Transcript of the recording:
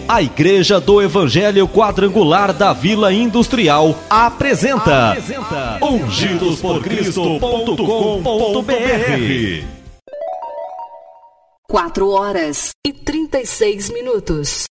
A Igreja do Evangelho Quadrangular da Vila Industrial apresenta ungidosporcristo.com.br. 4 horas e 36 minutos.